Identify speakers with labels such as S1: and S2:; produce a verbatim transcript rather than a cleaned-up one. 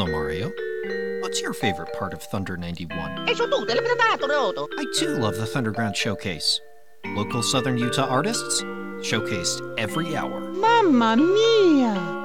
S1: Hello, Mario. What's your favorite part of Thunder ninety-one?
S2: E su tutte le pratato, Roto.
S1: I too love the Thunderground Showcase. Local Southern Utah artists showcased every hour.
S3: Mamma mia!